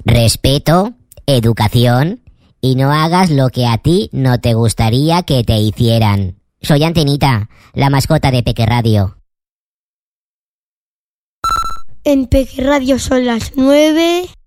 respeto, educación y no hagas lo que a ti no te gustaría que te hicieran. Soy Antenita, la mascota de Peque Radio. En Peque Radio son las 9.